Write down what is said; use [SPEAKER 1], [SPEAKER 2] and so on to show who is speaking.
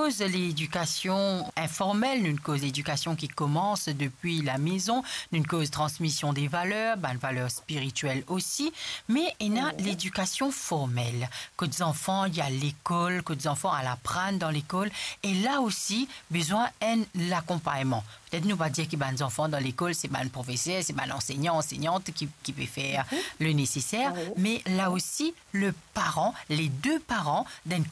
[SPEAKER 1] cause l'éducation informelle, une cause l'éducation qui commence depuis la maison, une cause transmission des valeurs, une valeur spirituelle aussi, mais il y a l'éducation formelle, que des enfants, il y a l'école, que des enfants à l'apprendre dans l'école, et là aussi, besoin de l'accompagnement. Peut-être nous va dire que les enfants dans l'école, c'est un professeur, c'est un enseignant, enseignante qui peut faire le nécessaire, mais là aussi, le parent, les deux parents, d'un